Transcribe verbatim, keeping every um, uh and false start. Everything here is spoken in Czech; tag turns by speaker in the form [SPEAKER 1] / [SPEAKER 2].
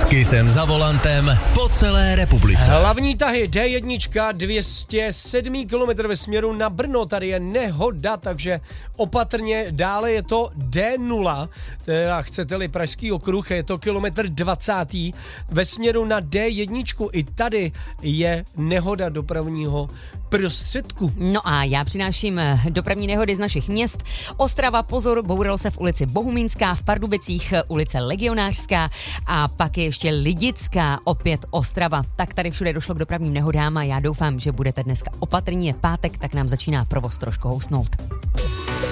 [SPEAKER 1] S Kissem za volantem po celé republice.
[SPEAKER 2] Hlavní tahy D jedna dvě stě sedm kilometrů ve směru na Brno, tady je nehoda, takže opatrně. Dále je to D nula, teda chcete-li Pražský okruh, je to kilometr dvacet ve směru na D jedna, i tady je nehoda dopravního prostředku.
[SPEAKER 3] No a já přináším dopravní nehody z našich měst. Ostrava, pozor, boural se v ulici Bohumínská, v Pardubicích ulice Legionářská a pak je ještě Lidická, opět Ostrava. Tak tady všude došlo k dopravním nehodám a já doufám, že budete dneska opatrní. Je pátek, tak nám začíná provoz trošku housnout.